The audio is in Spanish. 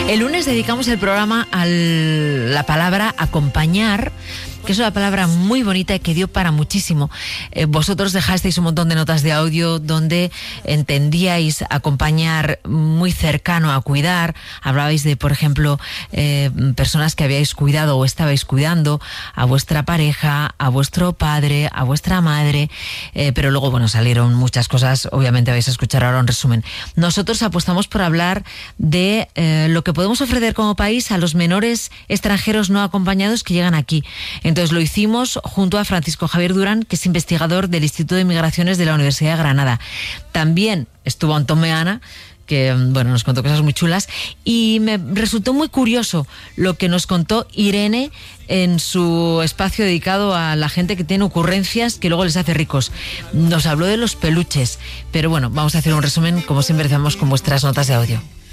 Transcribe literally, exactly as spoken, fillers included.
El lunes dedicamos el programa a la palabra acompañar, que es una palabra muy bonita y que dio para muchísimo. Eh, vosotros dejasteis un montón de notas de audio donde entendíais acompañar muy cercano a cuidar. Hablabais de, por ejemplo, eh, personas que habíais cuidado o estabais cuidando, a vuestra pareja, a vuestro padre, a vuestra madre, eh, pero luego, bueno, salieron muchas cosas. Obviamente vais a escuchar ahora un resumen. Nosotros apostamos por hablar de eh, lo que podemos ofrecer como país a los menores extranjeros no acompañados que llegan aquí. Entonces lo hicimos junto a Francisco Javier Durán, que es investigador del Instituto de Migraciones de la Universidad de Granada. También estuvo Antón Meana, que bueno, nos contó cosas muy chulas, y me resultó muy curioso lo que nos contó Irene en su espacio dedicado a la gente que tiene ocurrencias que luego les hace ricos. Nos habló de los peluches, pero bueno, vamos a hacer un resumen, como siempre hacemos, con vuestras notas de audio.